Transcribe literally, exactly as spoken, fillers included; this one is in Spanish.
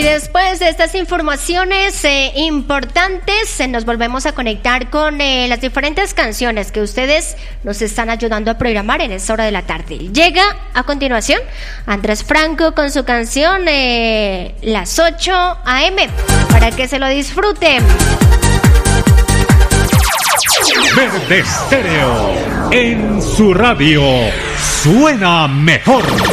Después de estas informaciones eh, importantes, eh, nos volvemos a conectar con eh, las diferentes canciones que ustedes nos están ayudando a programar en esta hora de la tarde. Llega a continuación Andrés Franco con su canción eh, Las ocho a eme, para que se lo disfruten. Verde Estéreo, en su radio suena mejor.